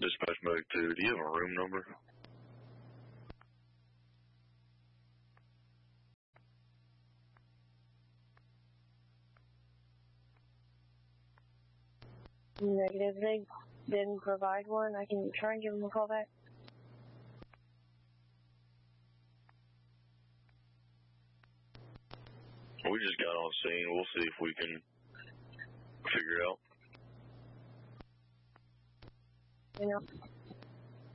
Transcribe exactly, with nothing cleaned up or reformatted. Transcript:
Dispatch Medic two, do you have a room number? Negative, they didn't provide one. I can try and give them a call back. We just got on scene. We'll see if we can figure it out. You know.